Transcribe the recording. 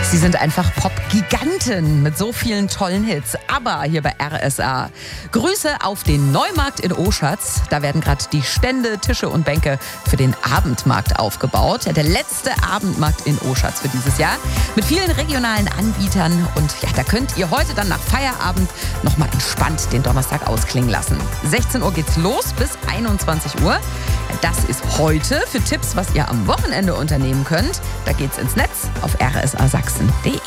Sie sind einfach Pop-Giganten mit so vielen tollen Hits. Aber hier bei RSA. Grüße auf den Neumarkt in Oschatz. Da werden gerade die Stände, Tische und Bänke für den Abendmarkt aufgebaut. Der letzte Abendmarkt in Oschatz für dieses Jahr. Mit vielen regionalen Anbietern. Und ja, da könnt ihr heute dann nach Feierabend nochmal entspannt den Donnerstag ausklingen lassen. 16 Uhr geht's los bis 21 Uhr. Das ist heute. Für Tipps, was ihr am Wochenende unternehmen könnt, da geht's ins Netz auf rsasachsen.de.